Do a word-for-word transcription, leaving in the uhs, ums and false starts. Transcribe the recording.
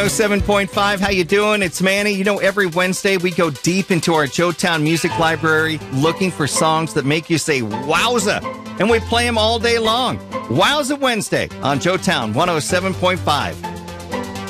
oh seven point five, how you doing? It's Manny. You know, every Wednesday we go deep into our Joetown Music Library looking for songs that make you say, wowza, and we play them all day long. Wowza Wednesday on Joetown one oh seven point five.